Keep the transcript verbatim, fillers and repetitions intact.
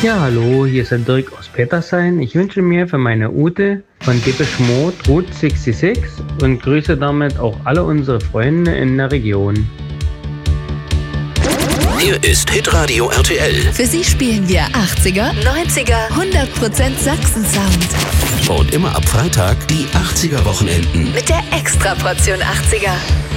Ja, hallo, hier ist der Dirk aus Petersheim. Ich wünsche mir für meine Ute von Depeche Mode Route sechsundsechzig und grüße damit auch alle unsere Freunde in der Region. Hier ist Hitradio R T L. Für Sie spielen wir achtziger, neunziger, hundert Prozent Sachsen-Sound. Und immer ab Freitag die achtziger Wochenenden. Mit der Extraportion achtziger.